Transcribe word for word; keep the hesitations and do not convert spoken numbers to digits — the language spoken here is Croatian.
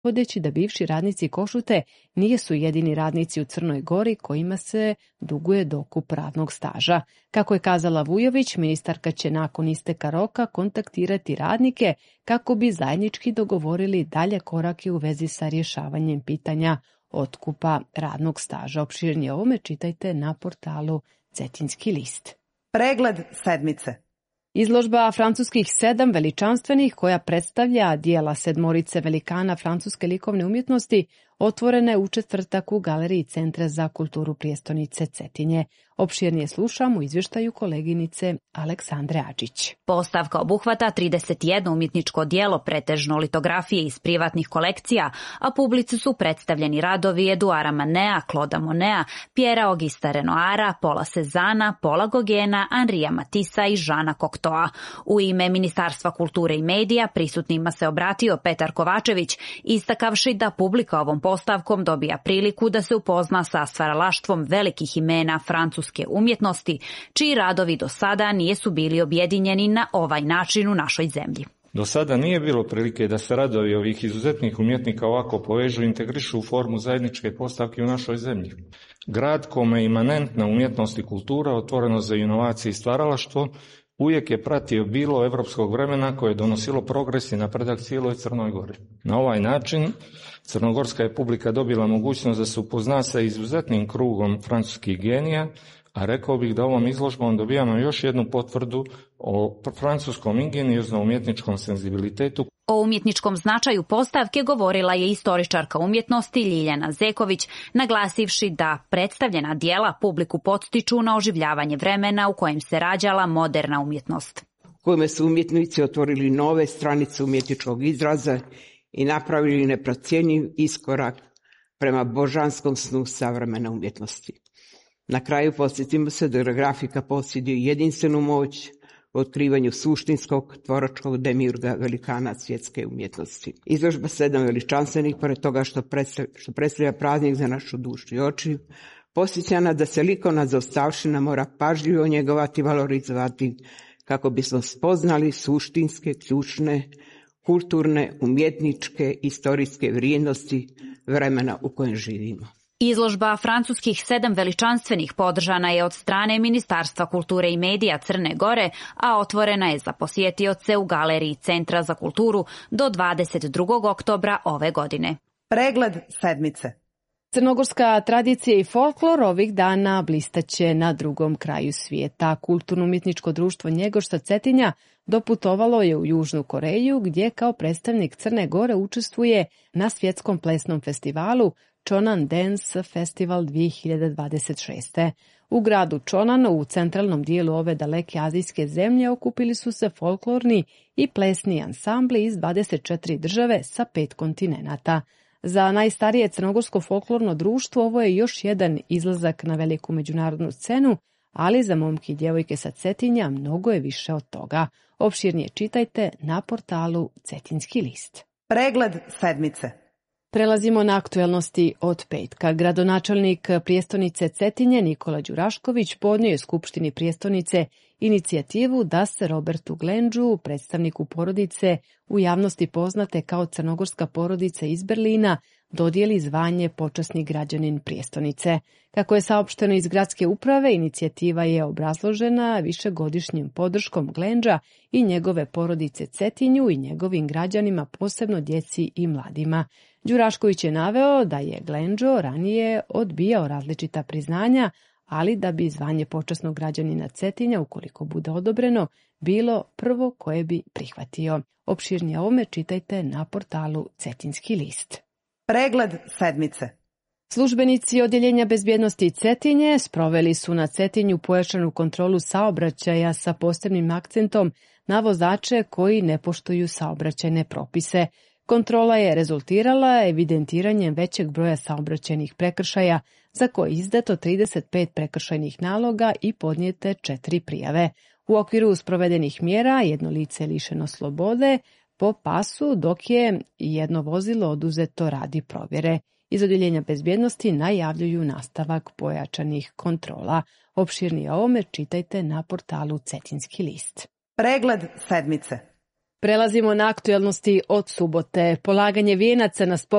navodeći da bivši radnici Košute nisu jedini radnici u Crnoj Gori kojima se duguje dokup radnog staža. Kako je kazala Vujović, ministarka će nakon isteka roka kontaktirati radnike kako bi zajednički dogovorili dalje korake u vezi sa rješavanjem pitanja otkupa radnog staža. Opširnije o ovome čitajte na portalu Cetinski list. Pregled sedmice. Izložba francuskih sedam veličanstvenih, koja predstavlja dijela sedmorice velikana francuske likovne umjetnosti, otvorena je u četvrtak u galeriji Centra za kulturu prijestonice Cetinje. Opširnije slušamo u izvještaju koleginice Aleksandre Adžić. Postavka obuhvata trideset jedno umjetničko dijelo, pretežno litografije iz privatnih kolekcija, a publici su predstavljeni radovi Eduara Manea, Clauda Monea, Piera Augusta Renoira, Paula Cézanne, Paula Gauguina, Henria Matissa i Žana Cocteau. U ime Ministarstva kulture i medija prisutnima se obratio Petar Kovačević, istakavši da publika ovom postavkom dobija priliku da se upozna sa stvaralaštvom velikih imena francuske umjetnosti, čiji radovi do sada nisu bili objedinjeni na ovaj način u našoj zemlji. Do sada nije bilo prilike da se radovi ovih izuzetnih umjetnika ovako povežu i integrišu u formu zajedničke postavke u našoj zemlji. Grad kome je imanentna umjetnost i kultura, otvoreno za inovacije i stvaralaštvo, uvijek je pratio bilo evropskog vremena koje je donosilo progres i napredak cijeloj Crnoj Gori. Na ovaj način crnogorska je publika dobila mogućnost da se upozna sa izuzetnim krugom francuskih genija, a rekao bih da ovom izložbom dobijamo još jednu potvrdu o francuskom ingeniozno-umjetničkom senzibilitetu. O umjetničkom značaju postavke govorila je istoričarka umjetnosti Ljiljana Zeković, naglasivši da predstavljena dijela publiku podstiču na oživljavanje vremena u kojem se rađala moderna umjetnost. Kojima su umjetnici otvorili nove stranice umjetničkog izraza i napravili neprocjenjiv iskorak prema božanskom snu savremene umjetnosti. Na kraju podsjetimo se da grafika posjeduje jedinstvenu moć u otkrivanju suštinskog tvoračkog demiurga velikana svjetske umjetnosti. Izložba sedam veličanstvenih, pored toga što predstavlja, što predstavlja praznik za našu dušu i oči, podsjeća nas da se likovna zaostavština mora pažljivo njegovati, valorizovati, kako bismo spoznali suštinske, ključne, kulturne, umjetničke, istorijske vrijednosti vremena u kojem živimo. Izložba francuskih sedam veličanstvenih podržana je od strane Ministarstva kulture i medija Crne Gore, a otvorena je za posjetioce u galeriji Centra za kulturu do dvadeset drugog oktobra ove godine. Pregled sedmice. Crnogorska tradicija i folklor ovih dana blistaće na drugom kraju svijeta. Kulturno-umjetničko društvo Njegošta Cetinja doputovalo je u Južnu Koreju, gdje kao predstavnik Crne Gore učestvuje na svjetskom plesnom festivalu Chonan Dance Festival dvije hiljade dvadeset šeste. U gradu Chonan, u centralnom dijelu ove daleke azijske zemlje, okupili su se folklorni i plesni ansambli iz dvadeset četiri države sa pet kontinenata. Za najstarije crnogorsko folklorno društvo ovo je još jedan izlazak na veliku međunarodnu scenu, ali za momke i djevojke sa Cetinja mnogo je više od toga. Opširnije čitajte na portalu Cetinski list. Pregled sedmice. Prelazimo na aktuelnosti od petka. Gradonačelnik prijestonice Cetinje Nikola Đurašković podnio je Skupštini prijestonice inicijativu da se Robertu Glendžu, predstavniku porodice u javnosti poznate kao crnogorska porodica iz Berlina, dodijeli zvanje počasni građanin prijestonice. Kako je saopšteno iz gradske uprave, inicijativa je obrazložena višegodišnjim podrškom Glendža i njegove porodice Cetinju i njegovim građanima, posebno djeci i mladima. Đurašković je naveo da je Glendžo ranije odbijao različita priznanja, ali da bi zvanje počasnog građanina Cetinja, ukoliko bude odobreno, bilo prvo koje bi prihvatio. Opširnije o ovome čitajte na portalu Cetinski list. Pregled sedmice. Službenici Odjeljenja bezbjednosti Cetinje sproveli su na Cetinju pojačanu kontrolu saobraćaja sa posebnim akcentom na vozače koji ne poštuju saobraćajne propise. Kontrola je rezultirala evidentiranjem većeg broja saobraćajnih prekršaja, za koje je izdato trideset pet prekršajnih naloga i podnijete četiri prijave. U okviru sprovedenih mjera jedno lice je lišeno slobode po pasu, dok je jedno vozilo oduzeto radi provjere. Iz Odjeljenja bezbjednosti najavljuju nastavak pojačanih kontrola. Opširnije o ovome čitajte na portalu Cetinski list. Pregled sedmice. Prelazimo na aktuelnosti od subote. Polaganje vijenaca na spomen